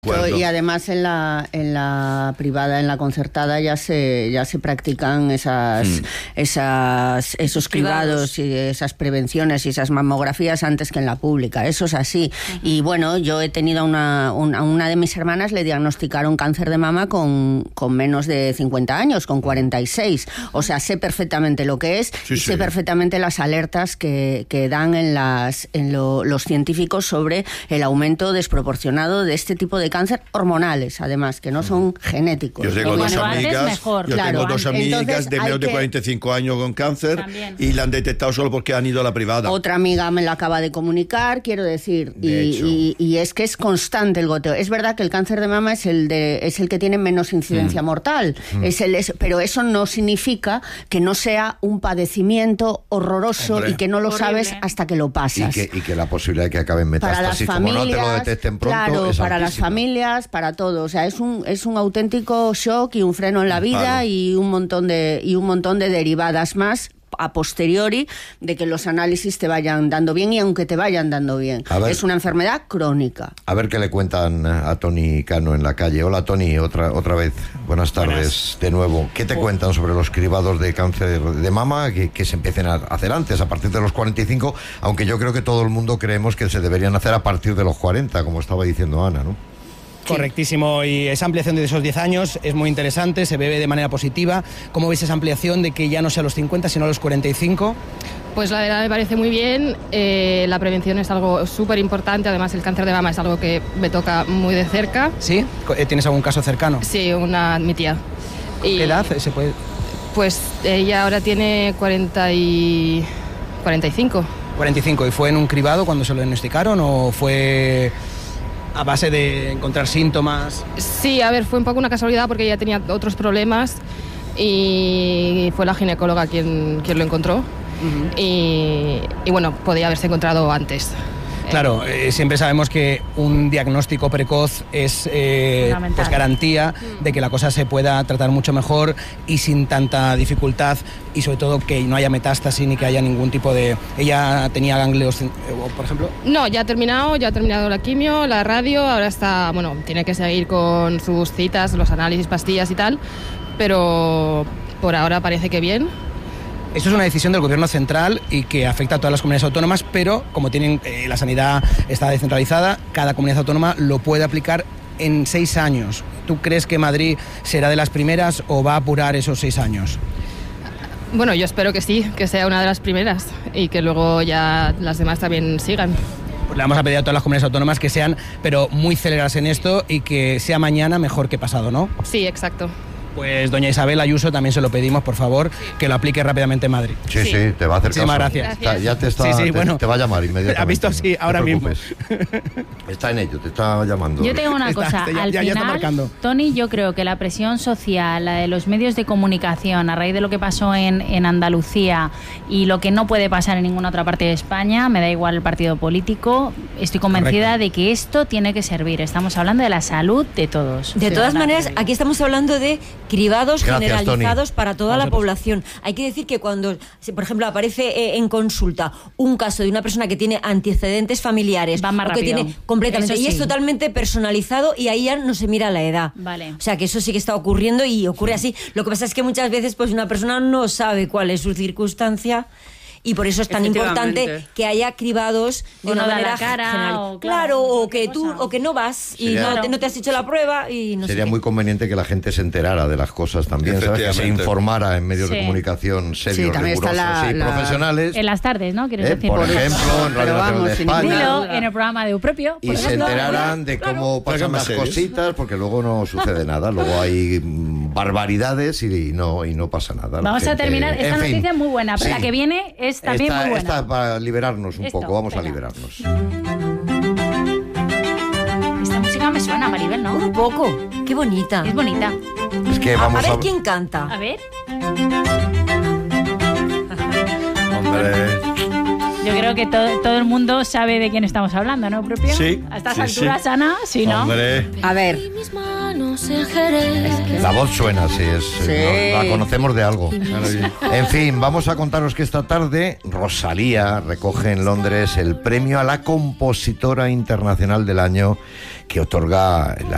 Y además en la privada, en la concertada ya se practican esos cribados y esas prevenciones y esas mamografías antes que en la pública. Eso es así. Y bueno, yo he tenido a una de mis hermanas le diagnosticaron cáncer de mama con menos de 50 años, con 46. O sea, sé perfectamente lo que es y sé perfectamente las alertas que dan los científicos sobre el aumento desproporcionado de este tipo de cáncer hormonales, además, que no son genéticos. Yo tengo dos amigas de menos de 45 años con cáncer también. Y la han detectado solo porque han ido a la privada. Otra amiga me la acaba de comunicar, quiero decir, y es que es constante el goteo. Es verdad que el cáncer de mama es el que tiene menos incidencia mortal, pero eso no significa que no sea un padecimiento horroroso y que no lo sabes hasta que lo pasas. Y que la posibilidad de que acabe en metástasis, como no te lo detecten pronto, claro, es para altísima. las familias, para todo, o sea, es un auténtico shock y un freno en la vida y un montón de derivadas más a posteriori de que los análisis te vayan dando bien y aunque te vayan dando bien. Es una enfermedad crónica. A ver qué le cuentan a Toni Cano en la calle. Hola Toni, otra vez. Buenas tardes de nuevo. ¿Qué te cuentan sobre los cribados de cáncer de mama que se empiecen a hacer antes, a partir de los 45? Aunque yo creo que todo el mundo creemos que se deberían hacer a partir de los 40, como estaba diciendo Ana, ¿no? Correctísimo, y esa ampliación de esos 10 años es muy interesante, se ve de manera positiva. ¿Cómo ves esa ampliación de que ya no sea a los 50, sino a los 45? Pues la verdad me parece muy bien, la prevención es algo súper importante, además el cáncer de mama es algo que me toca muy de cerca. ¿Sí? ¿Tienes algún caso cercano? Sí, mi tía. ¿Qué edad se puede...? Pues ella ahora tiene 45. 45, ¿y fue en un cribado cuando se lo diagnosticaron o fue a base de encontrar síntomas? Sí, a ver, fue un poco una casualidad porque ella tenía otros problemas y fue la ginecóloga quien lo encontró. Y bueno, podía haberse encontrado antes. Claro, siempre sabemos que un diagnóstico precoz es pues garantía de que la cosa se pueda tratar mucho mejor y sin tanta dificultad, y sobre todo que no haya metástasis ni que haya ningún tipo de... ¿Ella tenía ganglios, por ejemplo? No, ya ha terminado la quimio, la radio, ahora está, bueno, tiene que seguir con sus citas, los análisis, pastillas y tal, pero por ahora parece que bien. Esto es una decisión del gobierno central y que afecta a todas las comunidades autónomas, pero como la sanidad está descentralizada, cada comunidad autónoma lo puede aplicar en 6 años. ¿Tú crees que Madrid será de las primeras o va a apurar esos 6 años? Bueno, yo espero que sí, que sea una de las primeras y que luego ya las demás también sigan. Pues le vamos a pedir a todas las comunidades autónomas que sean, pero muy céleras en esto y que sea mañana mejor que pasado, ¿no? Sí, exacto. Pues doña Isabel Ayuso también se lo pedimos, por favor, que lo aplique rápidamente en Madrid. Sí, te va a hacer caso. Muchísimas gracias. Ya te va a llamar inmediatamente. ¿Has visto? Sí, ahora mismo. Está en ello, te está llamando. Yo tengo una cosa, al final, Toni, yo creo que la presión social, la de los medios de comunicación, a raíz de lo que pasó en Andalucía y lo que no puede pasar en ninguna otra parte de España, me da igual el partido político, estoy convencida de que esto tiene que servir. Estamos hablando de la salud de todos. De todas maneras, aquí estamos hablando de cribados generalizados, Toni, para toda la población. Hay que decir que cuando, por ejemplo, aparece en consulta un caso de una persona que tiene antecedentes familiares, va más rápido. Que tiene completamente, y es totalmente personalizado y ahí ya no se mira la edad. Vale. O sea, que eso sí que está ocurriendo y ocurre así. Lo que pasa es que muchas veces pues una persona no sabe cuál es su circunstancia. Y por eso es tan importante que haya cribados de una manera general. Claro, o que no vas y no te has hecho la prueba y no sería muy conveniente que la gente se enterara de las cosas también, ¿sabes? Que se informara en medios de comunicación serios, rigurosos y profesionales. En las tardes, ¿no? ¿Quieres decir? Por ejemplo, en Radio Nacional de España. En el programa de Upropio. Y se enteraran de cómo pasan las cositas, porque luego no sucede nada. Luego hay barbaridades y no pasa nada. Vamos a terminar. Esta noticia es muy buena, pero la que viene es también muy buena. Esta para liberarnos un poco, vamos a liberarnos. Esta música me suena, Maribel, ¿no? Un poco, qué bonita. Es bonita. Es que vamos a ver quién canta. A ver. Hombre. Yo creo que todo el mundo sabe de quién estamos hablando, ¿no, propio? Sí. A estas alturas, Ana, sí, ¿no? Hombre. A ver. La voz suena, sí. La conocemos de algo. En fin, vamos a contaros que esta tarde Rosalía recoge en Londres el premio a la compositora internacional del año que otorga la